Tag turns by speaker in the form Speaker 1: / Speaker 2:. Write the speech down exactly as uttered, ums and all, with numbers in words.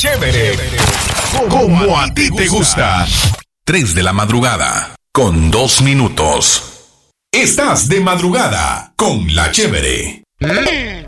Speaker 1: Chévere, como a ti te gusta. Tres de la madrugada, con dos minutos. Estás de madrugada con La Chévere.